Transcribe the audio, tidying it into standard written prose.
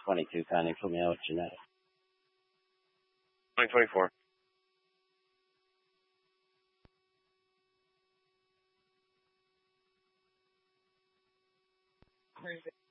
2022, Connie. Put me out with genetics. 2024. Crazy.